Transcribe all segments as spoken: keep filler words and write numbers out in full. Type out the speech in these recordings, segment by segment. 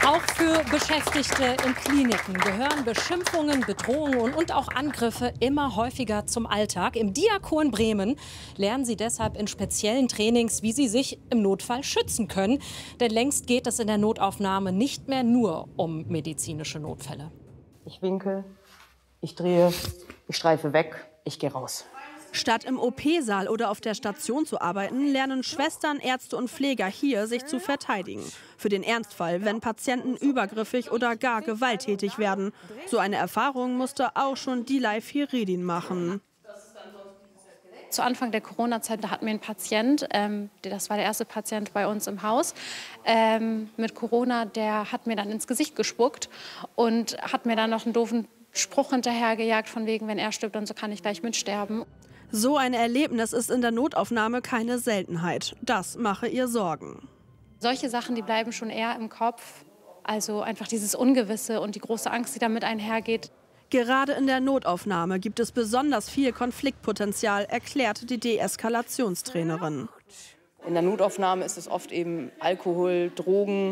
Auch für Beschäftigte in Kliniken gehören Beschimpfungen, Bedrohungen und auch Angriffe immer häufiger zum Alltag. Im Diakon Bremen lernen sie deshalb in speziellen Trainings, wie sie sich im Notfall schützen können. Denn längst geht es in der Notaufnahme nicht mehr nur um medizinische Notfälle. Ich winke, ich drehe, ich streife weg, ich gehe raus. Statt im O P-Saal oder auf der Station zu arbeiten, lernen Schwestern, Ärzte und Pfleger hier, sich zu verteidigen. Für den Ernstfall, wenn Patienten übergriffig oder gar gewalttätig werden. So eine Erfahrung musste auch schon Dilay Firidin machen. Zu Anfang der Corona-Zeit, da hatten wir einen Patient, ähm, das war der erste Patient bei uns im Haus, ähm, mit Corona, der hat mir dann ins Gesicht gespuckt und hat mir dann noch einen doofen Spruch hinterhergejagt, von wegen, wenn er stirbt, dann so kann ich gleich mitsterben. So ein Erlebnis ist in der Notaufnahme keine Seltenheit. Das mache ihr Sorgen. Solche Sachen, die bleiben schon eher im Kopf. Also einfach dieses Ungewisse und die große Angst, die damit einhergeht. Gerade in der Notaufnahme gibt es besonders viel Konfliktpotenzial, erklärt die Deeskalationstrainerin. In der Notaufnahme ist es oft eben Alkohol, Drogen,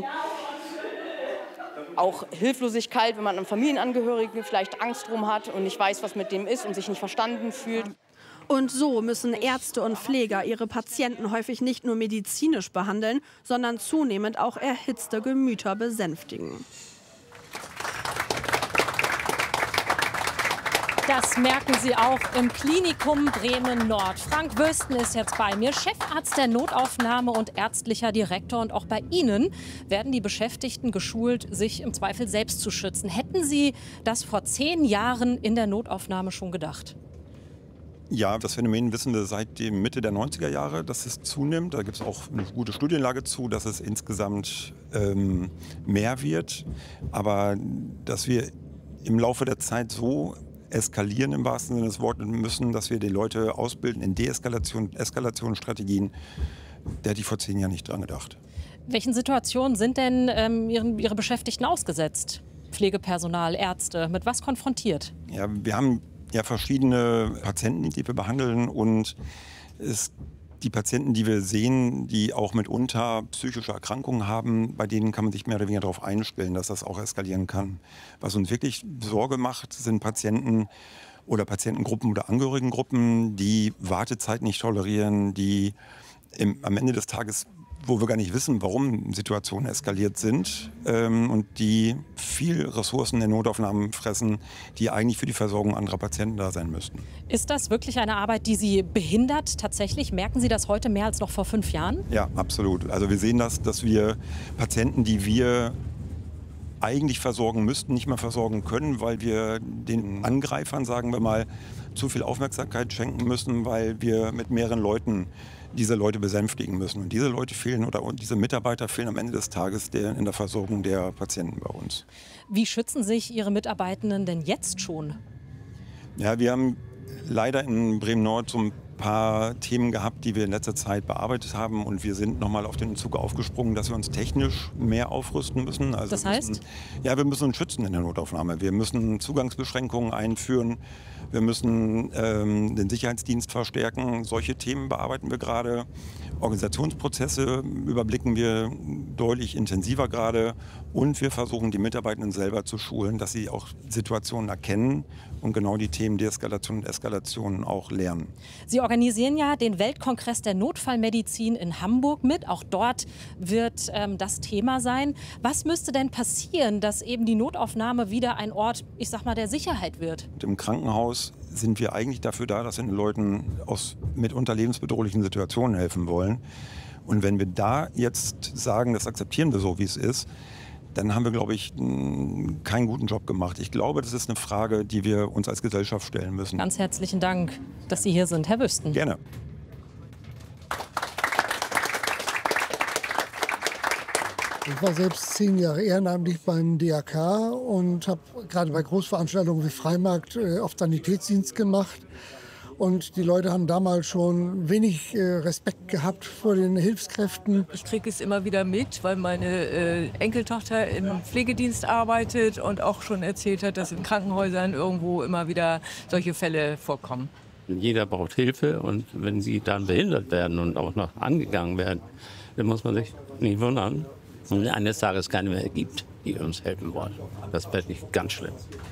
auch Hilflosigkeit, wenn man einen Familienangehörigen vielleicht Angst drum hat und nicht weiß, was mit dem ist und sich nicht verstanden fühlt. Und so müssen Ärzte und Pfleger ihre Patienten häufig nicht nur medizinisch behandeln, sondern zunehmend auch erhitzte Gemüter besänftigen. Das merken Sie auch im Klinikum Bremen-Nord. Frank Wösten ist jetzt bei mir, Chefarzt der Notaufnahme und ärztlicher Direktor. Und auch bei Ihnen werden die Beschäftigten geschult, sich im Zweifel selbst zu schützen. Hätten Sie das vor zehn Jahren in der Notaufnahme schon gedacht? Ja, das Phänomen wissen wir seit der Mitte der neunziger Jahre, dass es zunimmt. Da gibt es auch eine gute Studienlage zu, dass es insgesamt ähm, mehr wird. Aber dass wir im Laufe der Zeit so eskalieren im wahrsten Sinne des Wortes müssen, dass wir die Leute ausbilden in Deeskalation, Eskalationsstrategien, da hätte ich vor zehn Jahren nicht dran gedacht. Welchen Situationen sind denn ähm, Ihren, Ihre Beschäftigten ausgesetzt? Pflegepersonal, Ärzte, mit was konfrontiert? Ja, wir haben ja verschiedene Patienten, die wir behandeln, und es die Patienten, die wir sehen, die auch mitunter psychische Erkrankungen haben, bei denen kann man sich mehr oder weniger darauf einstellen, dass das auch eskalieren kann. Was uns wirklich Sorge macht, sind Patienten oder Patientengruppen oder Angehörigengruppen, die Wartezeit nicht tolerieren, die im, am Ende des Tages, wo wir gar nicht wissen, warum Situationen eskaliert sind, ähm, und die viel Ressourcen der Notaufnahmen fressen, die eigentlich für die Versorgung anderer Patienten da sein müssten. Ist das wirklich eine Arbeit, die Sie behindert? Tatsächlich merken Sie das heute mehr als noch vor fünf Jahren? Ja, absolut. Also wir sehen das, dass wir Patienten, die wir eigentlich versorgen müssten, nicht mehr versorgen können, weil wir den Angreifern, sagen wir mal, zu viel Aufmerksamkeit schenken müssen, weil wir mit mehreren Leuten diese Leute besänftigen müssen. Und diese Leute fehlen oder diese Mitarbeiter fehlen am Ende des Tages der, in der Versorgung der Patienten bei uns. Wie schützen sich Ihre Mitarbeitenden denn jetzt schon? Ja, wir haben leider in Bremen-Nord so ein paar Themen gehabt, die wir in letzter Zeit bearbeitet haben. Und wir sind nochmal auf den Zug aufgesprungen, dass wir uns technisch mehr aufrüsten müssen. Also das heißt? Müssen, ja, wir müssen uns schützen in der Notaufnahme. Wir müssen Zugangsbeschränkungen einführen. Wir müssen ähm, den Sicherheitsdienst verstärken. Solche Themen bearbeiten wir gerade. Organisationsprozesse überblicken wir deutlich intensiver gerade. Und wir versuchen, die Mitarbeitenden selber zu schulen, dass sie auch Situationen erkennen und genau die Themen Deeskalation und Eskalation auch lernen. Sie organisieren ja den Weltkongress der Notfallmedizin in Hamburg mit. Auch dort wird ähm, das Thema sein. Was müsste denn passieren, dass eben die Notaufnahme wieder ein Ort, ich sag mal, der Sicherheit wird? Im Krankenhaus sind wir eigentlich dafür da, dass wir den Leuten aus mitunter lebensbedrohlichen Situationen helfen wollen. Und wenn wir da jetzt sagen, das akzeptieren wir so, wie es ist, dann haben wir, glaube ich, keinen guten Job gemacht. Ich glaube, das ist eine Frage, die wir uns als Gesellschaft stellen müssen. Ganz herzlichen Dank, dass Sie hier sind, Herr Wösten. Gerne. Ich war selbst zehn Jahre ehrenamtlich beim D A K und habe gerade bei Großveranstaltungen wie Freimarkt äh, oft Sanitätsdienst gemacht. Und die Leute haben damals schon wenig äh, Respekt gehabt vor den Hilfskräften. Ich kriege es immer wieder mit, weil meine äh, Enkeltochter im Pflegedienst arbeitet und auch schon erzählt hat, dass in Krankenhäusern irgendwo immer wieder solche Fälle vorkommen. Jeder braucht Hilfe, und wenn sie dann behindert werden und auch noch angegangen werden, dann muss man sich nicht wundern, wenn es eines Tages keine mehr gibt, die uns helfen wollen. Das ist wirklich ganz schlimm.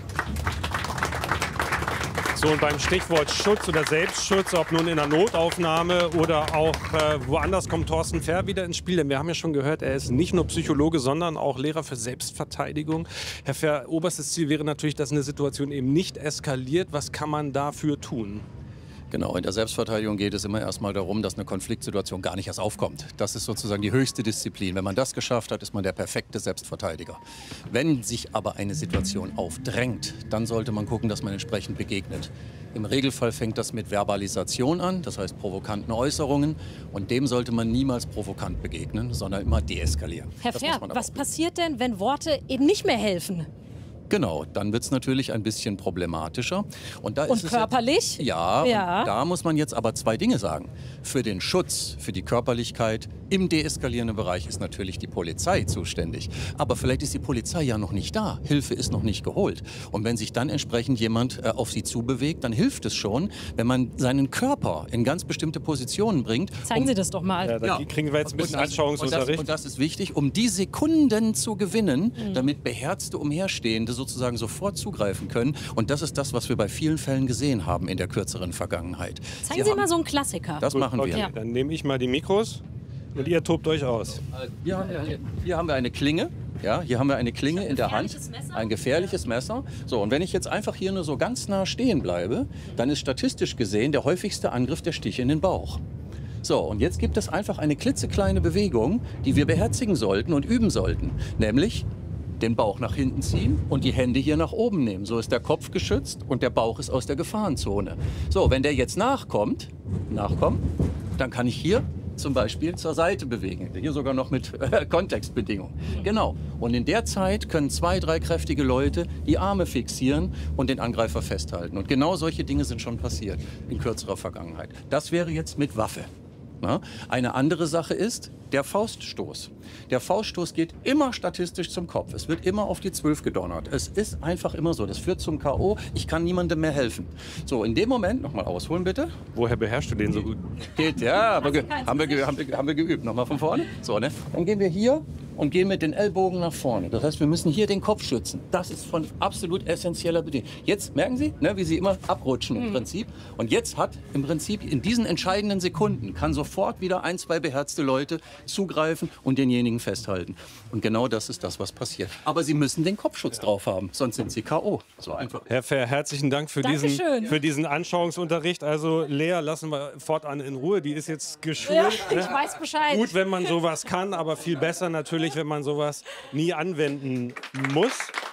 So, und beim Stichwort Schutz oder Selbstschutz, ob nun in der Notaufnahme oder auch äh, woanders, kommt Thorsten Fehr wieder ins Spiel. Denn wir haben ja schon gehört, er ist nicht nur Psychologe, sondern auch Lehrer für Selbstverteidigung. Herr Fehr, oberstes Ziel wäre natürlich, dass eine Situation eben nicht eskaliert. Was kann man dafür tun? Genau, in der Selbstverteidigung geht es immer erstmal darum, dass eine Konfliktsituation gar nicht erst aufkommt. Das ist sozusagen die höchste Disziplin. Wenn man das geschafft hat, ist man der perfekte Selbstverteidiger. Wenn sich aber eine Situation aufdrängt, dann sollte man gucken, dass man entsprechend begegnet. Im Regelfall fängt das mit Verbalisation an, das heißt provokanten Äußerungen. Und dem sollte man niemals provokant begegnen, sondern immer deeskalieren. Herr Fehr, was passiert denn, wenn Worte eben nicht mehr helfen? Genau, dann wird es natürlich ein bisschen problematischer. Und, da Und ist es körperlich? Jetzt, ja, Ja. Und da muss man jetzt aber zwei Dinge sagen. Für den Schutz, für die Körperlichkeit im deeskalierenden Bereich ist natürlich die Polizei zuständig. Aber vielleicht ist die Polizei ja noch nicht da. Hilfe ist noch nicht geholt. Und wenn sich dann entsprechend jemand äh, auf sie zubewegt, dann hilft es schon, wenn man seinen Körper in ganz bestimmte Positionen bringt. Zeigen um Sie das doch mal. Ja, da Ja. kriegen wir jetzt ein bisschen Und das- Anschauungsunterricht. Und das, und das ist wichtig, um die Sekunden zu gewinnen, damit beherzte Umherstehende sozusagen sofort zugreifen können. Und das ist das, was wir bei vielen Fällen gesehen haben in der kürzeren Vergangenheit. Zeigen Sie, haben, mal so einen Klassiker. Das machen wir. Okay, Ja. dann nehme ich mal die Mikros und ihr tobt euch aus. Hier haben wir, hier haben wir eine Klinge. Ja, hier haben wir eine Klinge in der Hand, gefährliches Messer? ein gefährliches Messer. So, und wenn ich jetzt einfach hier nur so ganz nah stehen bleibe, dann ist statistisch gesehen der häufigste Angriff der Stich in den Bauch. So, und jetzt gibt es einfach eine klitzekleine Bewegung, die wir beherzigen sollten und üben sollten. Nämlich den Bauch nach hinten ziehen und die Hände hier nach oben nehmen. So ist der Kopf geschützt und der Bauch ist aus der Gefahrenzone. So, wenn der jetzt nachkommt, nachkommt, dann kann ich hier zum Beispiel zur Seite bewegen. Hier sogar noch mit äh, Kontextbedingungen. Genau. Und in der Zeit können zwei, drei kräftige Leute die Arme fixieren und den Angreifer festhalten. Und genau solche Dinge sind schon passiert in kürzerer Vergangenheit. Das wäre jetzt mit Waffe. Na? Eine andere Sache ist der Fauststoß. Der Fauststoß geht immer statistisch zum Kopf. Es wird immer auf die zwölf gedonnert. Es ist einfach immer so. Das führt zum K O. Ich kann niemandem mehr helfen. So, in dem Moment, nochmal ausholen bitte. Woher beherrschst du den so gut? Geht, ja, aber ge haben, wir ge haben, wir, haben wir geübt. Nochmal von vorne. So, ne? Dann gehen wir hier und gehen mit den Ellbogen nach vorne. Das heißt, wir müssen hier den Kopf schützen. Das ist von absolut essentieller Bedeutung. Jetzt merken Sie, ne, wie Sie immer abrutschen im Prinzip. Und jetzt hat im Prinzip in diesen entscheidenden Sekunden kann sofort wieder ein, zwei beherzte Leute zugreifen und denjenigen festhalten. Und genau das ist das, was passiert. Aber Sie müssen den Kopfschutz drauf haben, sonst sind Sie K O. So einfach. Herr Fehr, herzlichen Dank für diesen, Dankeschön. für diesen Anschauungsunterricht. Also Lea lassen wir fortan in Ruhe. Die ist jetzt geschult. Ja, ne? ich weiß Bescheid. Gut, wenn man sowas kann, aber viel besser natürlich, wenn man sowas nie anwenden muss.